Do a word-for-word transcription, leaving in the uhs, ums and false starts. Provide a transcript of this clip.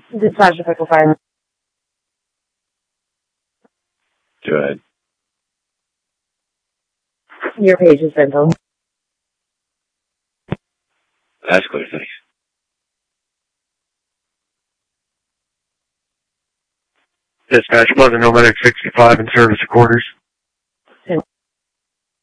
Dispatch to Pickle Farm. Go ahead. Your page has been filled. That's clear, thanks. Dispatch, Mother Nomadic sixty-five in service of quarters.